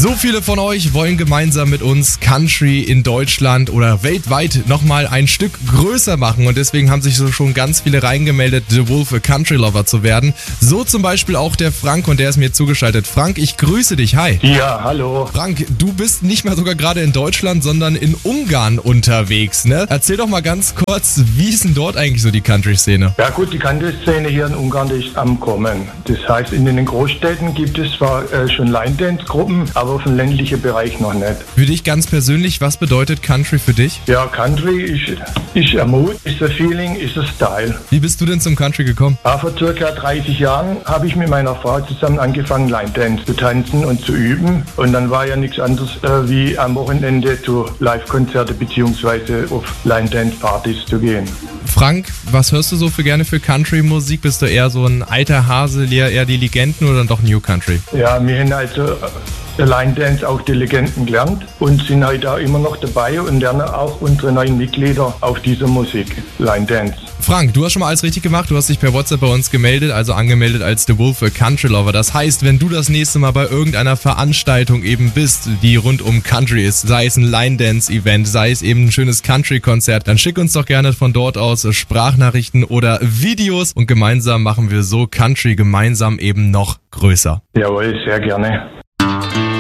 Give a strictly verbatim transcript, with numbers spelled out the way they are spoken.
So viele von euch wollen gemeinsam mit uns Country in Deutschland oder weltweit nochmal ein Stück größer machen und deswegen haben sich so schon ganz viele reingemeldet, The Wolf a Country Lover zu werden. So zum Beispiel auch der Frank und der ist mir zugeschaltet. Frank, ich grüße dich. Hi. Ja, hallo. Frank, du bist nicht mehr sogar gerade in Deutschland, sondern in Ungarn unterwegs, ne? Erzähl doch mal ganz kurz, wie ist denn dort eigentlich so die Country-Szene? Ja gut, die Country-Szene hier in Ungarn die ist am Kommen. Das heißt, in den Großstädten gibt es zwar äh, schon Line-Dance-Gruppen, aber auf dem ländlichen Bereich noch nicht. Für dich ganz persönlich, was bedeutet Country für dich? Ja, Country ist, ist ein Mut, ist ein Feeling, ist ein Style. Wie bist du denn zum Country gekommen? Ja, vor circa dreißig Jahren habe ich mit meiner Frau zusammen angefangen, Line-Dance zu tanzen und zu üben. Und dann war ja nichts anderes äh, wie am Wochenende zu Live-Konzerte bzw. auf Line-Dance-Partys zu gehen. Frank, was hörst du so für gerne für Country-Musik? Bist du eher so ein alter Hase, eher die Legenden oder dann doch New Country? Ja, wir haben also der Line Dance auch die Legenden gelernt und sind heute auch immer noch dabei und lernen auch unsere neuen Mitglieder auf dieser Musik, Line Dance. Frank, du hast schon mal alles richtig gemacht. Du hast dich per WhatsApp bei uns gemeldet, also angemeldet als The Wolf a Country Lover. Das heißt, wenn du das nächste Mal bei irgendeiner Veranstaltung eben bist, die rund um Country ist, sei es ein Line Dance Event, sei es eben ein schönes Country-Konzert, dann schick uns doch gerne von dort aus Sprachnachrichten oder Videos und gemeinsam machen wir so Country gemeinsam eben noch größer. Jawohl, sehr gerne.